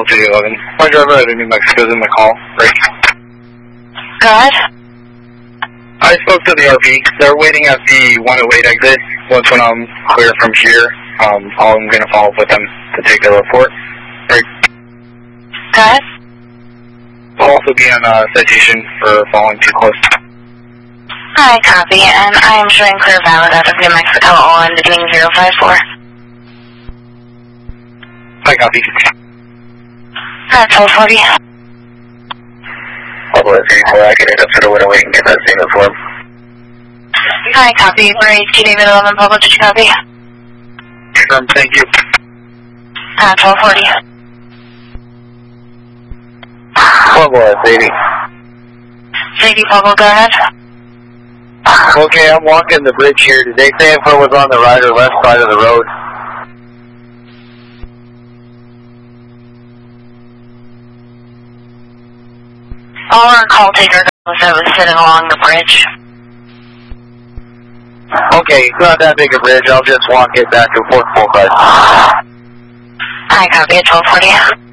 311. My driver out of New Mexico is in the call. Break. Go ahead. I spoke to the RP. They're waiting at the 108 exit. Once when I'm clear from here, I'm going to follow up with them to take their report. Break. Go ahead. I'll also be on citation for following too close. Alright, copy. And I am showing clear valid out of New Mexico on beginning 054. Hi, copy. 1240. I'll let I can end up to the 108 and get that statement for him. Hi, copy. Bridge, David 11, Pablo, did you copy? Confirm, thank you. 1240. Pablo, Sadie. Sadie, Pablo, go ahead. Okay, I'm walking the bridge here. Did they say if I was on the right or left side of the road? All our call takers was sitting along the bridge. Okay, it's not that big a bridge. I'll just walk it back and forth full size. I copy at 1240.